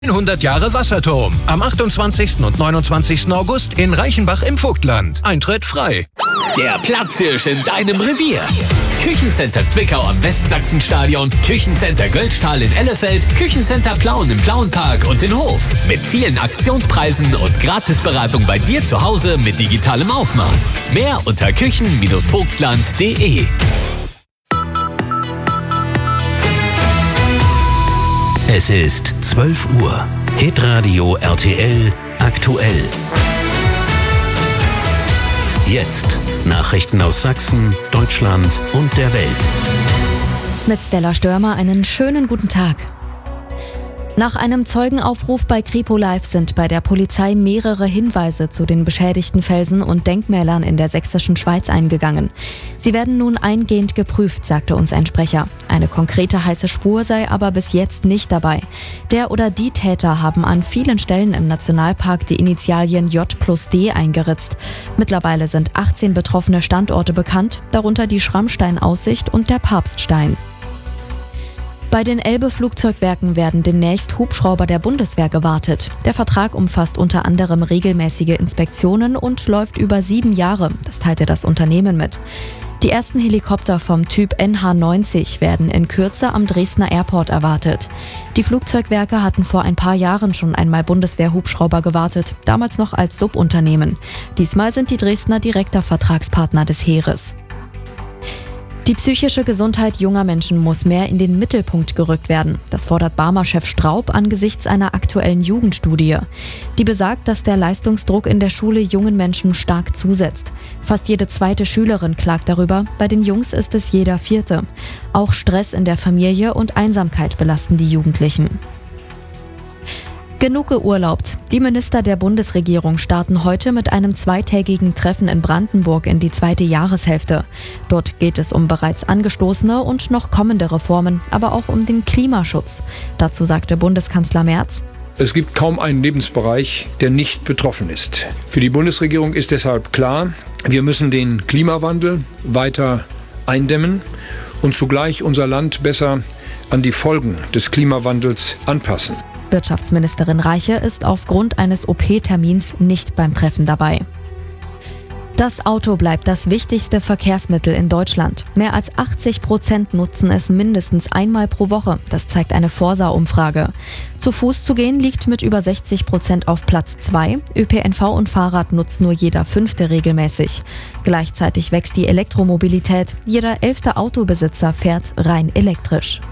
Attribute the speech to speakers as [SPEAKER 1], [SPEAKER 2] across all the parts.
[SPEAKER 1] 100 Jahre Wasserturm. Am 28. und 29. August in Reichenbach im Vogtland. Eintritt frei.
[SPEAKER 2] Der Platzhirsch in deinem Revier. Küchencenter Zwickau am Westsachsenstadion, Küchencenter Göllstahl in Ellefeld, Küchencenter Plauen im Plauenpark und in Hof. Mit vielen Aktionspreisen und Gratisberatung bei dir zu Hause mit digitalem Aufmaß. Mehr unter küchen-vogtland.de.
[SPEAKER 3] Es ist 12 Uhr. Hitradio RTL aktuell. Jetzt Nachrichten aus Sachsen, Deutschland und der Welt.
[SPEAKER 4] Mit Stella Störmer einen schönen guten Tag. Nach einem Zeugenaufruf bei Kripo Live sind bei der Polizei mehrere Hinweise zu den beschädigten Felsen und Denkmälern in der sächsischen Schweiz eingegangen. Sie werden nun eingehend geprüft, sagte uns ein Sprecher. Eine konkrete heiße Spur sei aber bis jetzt nicht dabei. Der oder die Täter haben an vielen Stellen im Nationalpark die Initialien J+D eingeritzt. Mittlerweile sind 18 betroffene Standorte bekannt, darunter die Schrammstein-Aussicht und der Papststein. Bei den Elbe-Flugzeugwerken werden demnächst Hubschrauber der Bundeswehr gewartet. Der Vertrag umfasst unter anderem regelmäßige Inspektionen und läuft über 7 Jahre. Das teilte das Unternehmen mit. Die ersten Helikopter vom Typ NH90 werden in Kürze am Dresdner Airport erwartet. Die Flugzeugwerke hatten vor ein paar Jahren schon einmal Bundeswehr-Hubschrauber gewartet, damals noch als Subunternehmen. Diesmal sind die Dresdner direkter Vertragspartner des Heeres. Die psychische Gesundheit junger Menschen muss mehr in den Mittelpunkt gerückt werden. Das fordert Barmer-Chef Straub angesichts einer aktuellen Jugendstudie. Die besagt, dass der Leistungsdruck in der Schule jungen Menschen stark zusetzt. Fast jede zweite Schülerin klagt darüber, bei den Jungs ist es jeder vierte. Auch Stress in der Familie und Einsamkeit belasten die Jugendlichen. Genug geurlaubt. Die Minister der Bundesregierung starten heute mit einem 2-tägigen Treffen in Brandenburg in die 2. Jahreshälfte. Dort geht es um bereits angestoßene und noch kommende Reformen, aber auch um den Klimaschutz. Dazu sagte Bundeskanzler Merz:
[SPEAKER 5] Es gibt kaum einen Lebensbereich, der nicht betroffen ist. Für die Bundesregierung ist deshalb klar, wir müssen den Klimawandel weiter eindämmen und zugleich unser Land besser an die Folgen des Klimawandels anpassen.
[SPEAKER 4] Wirtschaftsministerin Reiche ist aufgrund eines OP-Termins nicht beim Treffen dabei. Das Auto bleibt das wichtigste Verkehrsmittel in Deutschland. Mehr als 80% nutzen es mindestens einmal pro Woche. Das zeigt eine Forsa-Umfrage. Zu Fuß zu gehen liegt mit über 60% auf Platz 2. ÖPNV und Fahrrad nutzt nur jeder 5. regelmäßig. Gleichzeitig wächst die Elektromobilität. Jeder 11. Autobesitzer fährt rein elektrisch.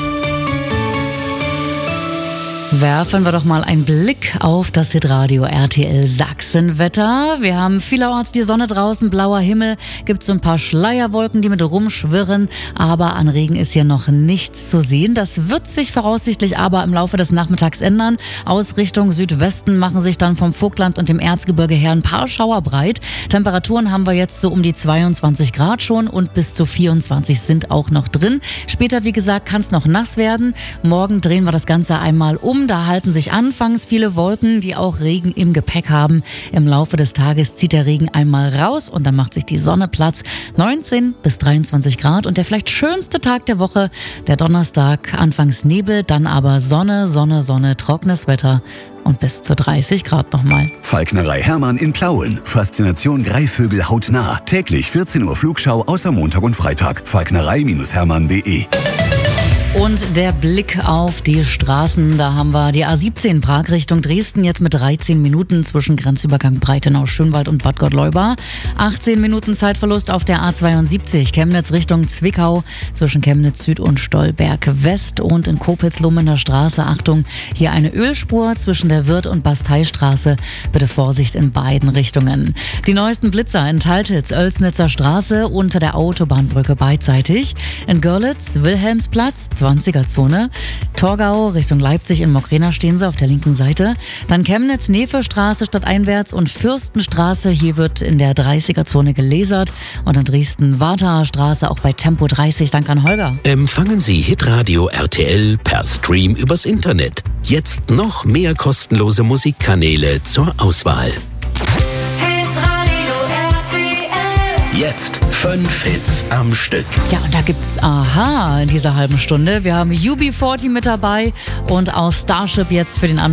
[SPEAKER 6] Werfen wir doch mal einen Blick auf das Hitradio RTL Sachsenwetter. Wir haben vielerorts die Sonne draußen, blauer Himmel, gibt so ein paar Schleierwolken, die mit rumschwirren, aber an Regen ist hier noch nichts zu sehen. Das wird sich voraussichtlich aber im Laufe des Nachmittags ändern. Aus Richtung Südwesten machen sich dann vom Vogtland und dem Erzgebirge her ein paar Schauer breit. Temperaturen haben wir jetzt so um die 22 Grad schon und bis zu 24 sind auch noch drin. Später, wie gesagt, kann es noch nass werden. Morgen drehen wir das Ganze einmal um. Da halten sich anfangs viele Wolken, die auch Regen im Gepäck haben. Im Laufe des Tages zieht der Regen einmal raus und dann macht sich die Sonne Platz. 19 bis 23 Grad und der vielleicht schönste Tag der Woche, der Donnerstag. Anfangs Nebel, dann aber Sonne, Sonne, Sonne, trockenes Wetter und bis zu 30 Grad nochmal.
[SPEAKER 7] Falknerei Hermann in Plauen. Faszination Greifvögel hautnah. Täglich 14 Uhr Flugschau außer Montag und Freitag. Falknerei-hermann.de.
[SPEAKER 6] Und der Blick auf die Straßen, da haben wir die A17 Prag Richtung Dresden jetzt mit 13 Minuten zwischen Grenzübergang Breitenau-Schönwald und Bad Gottleuba. 18 Minuten Zeitverlust auf der A72 Chemnitz Richtung Zwickau zwischen Chemnitz Süd und Stolberg West und in Kopitz-Lummener Straße. Achtung, hier eine Ölspur zwischen der Wirth- und Basteistraße. Bitte Vorsicht in beiden Richtungen. Die neuesten Blitzer in Taltitz, Oelsnitzer Straße unter der Autobahnbrücke beidseitig. In Görlitz, Wilhelmsplatz, 20er-Zone. Torgau Richtung Leipzig in Mokrener stehen sie auf der linken Seite. Dann Chemnitz, Nefe-Straße stadteinwärts und Fürstenstraße. Hier wird in der 30er-Zone gelasert. Und in Dresden, Wartaer Straße auch bei Tempo 30. Danke an Holger.
[SPEAKER 3] Empfangen Sie Hitradio RTL per Stream übers Internet. Jetzt noch mehr kostenlose Musikkanäle zur Auswahl. Jetzt 5 Hits am Stück.
[SPEAKER 6] Ja, und da gibt's Aha in dieser halben Stunde. Wir haben UB40 mit dabei und aus Starship jetzt für den